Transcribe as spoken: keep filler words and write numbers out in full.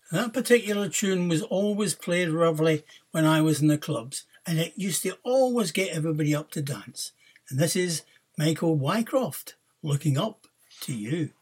That particular tune was always played roughly when I was in the clubs, and it used to always get everybody up to dance. And this is Michael Wycroft, Looking Up to You.